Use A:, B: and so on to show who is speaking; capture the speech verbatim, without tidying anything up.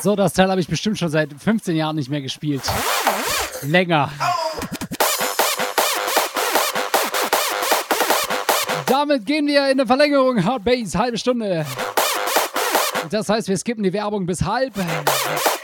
A: So, das Teil habe ich bestimmt schon seit fünfzehn Jahren nicht mehr gespielt. Länger. Damit gehen wir in eine Verlängerung. Hard Bass, halbe Stunde. Das heißt, wir skippen die Werbung bis halb.